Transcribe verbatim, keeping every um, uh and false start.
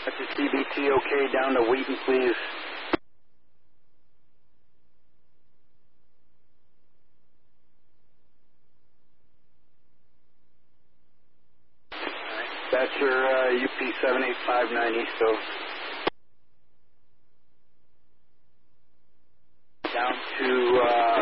That's a C B T okay, down to Wheaton, please. That's your uh, U P seven eight five nine east of. Down to uh,